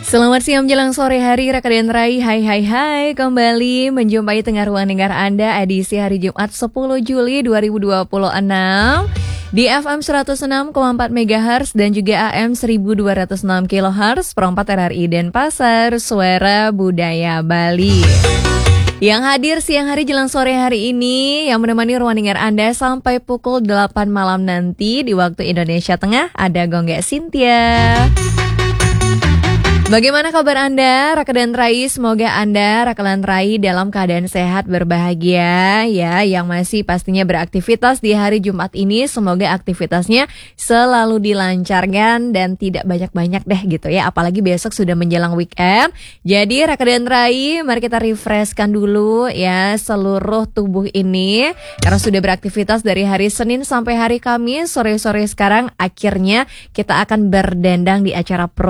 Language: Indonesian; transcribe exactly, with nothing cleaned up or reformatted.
Selamat siang menjelang sore hari, Raka dan Rai. Hai hai hai, kembali menjumpai tengah ruang dengar Anda edisi hari Jumat sepuluh Juli dua ribu dua puluh enam di F M seratus enam koma empat megahertz dan juga A M seribu dua ratus enam kilohertz perempat R R I Denpasar, Suara Budaya Bali. Yang hadir siang hari jelang sore hari ini, yang menemani ruang dengar Anda sampai pukul delapan malam nanti di waktu Indonesia Tengah, ada Gongga Cynthia. Bagaimana kabar Anda, Raka dan Rai? Semoga Anda, Raka dan Rai, dalam keadaan sehat, berbahagia ya. Yang masih pastinya beraktivitas di hari Jumat ini, semoga aktivitasnya selalu dilancarkan dan tidak banyak-banyak deh gitu ya. Apalagi besok sudah menjelang weekend. Jadi Raka dan Rai, mari kita refreshkan dulu ya seluruh tubuh ini. Karena sudah beraktivitas dari hari Senin sampai hari Kamis, sore-sore sekarang akhirnya kita akan berdendang di acara pro